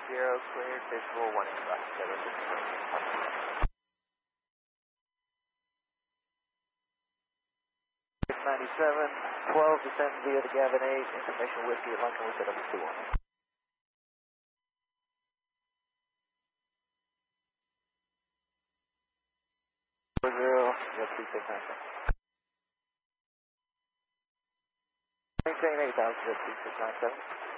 cleared, visual 185, 97, 12, descend via the Gavin 8, information whiskey at Lincoln, we set up at 21. Yes, 3697. Maintain 8000, 3697.